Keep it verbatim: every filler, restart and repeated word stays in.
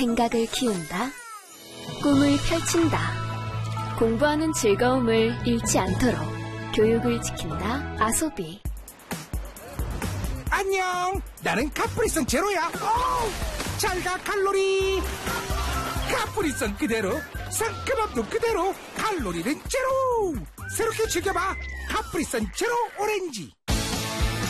생각을 키운다. 꿈을 펼친다. 공부하는 즐거움을 잃지 않도록 교육을 지킨다. 아소비. 안녕, 나는 카프리선 제로야. 잘가 칼로리. 카프리선 그대로, 상큼함도 그대로, 칼로리는 제로. 새롭게 즐겨봐, 카프리선 제로 오렌지.